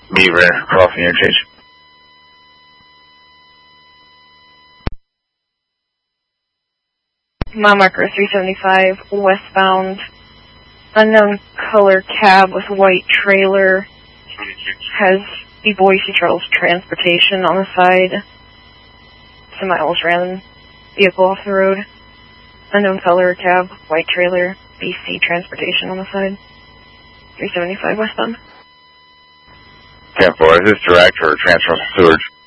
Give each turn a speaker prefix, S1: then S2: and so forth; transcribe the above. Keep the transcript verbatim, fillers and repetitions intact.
S1: Beaver, crossing interchange.
S2: Mile marker three seventy-five, westbound. Unknown color cab with white trailer. Has the Boise Charles Transportation on the side. Some miles ran vehicle off the road. Unknown color cab, white trailer, B C Transportation on the side. three seventy-five westbound.
S1: ten four, is this direct or transfer from Seward?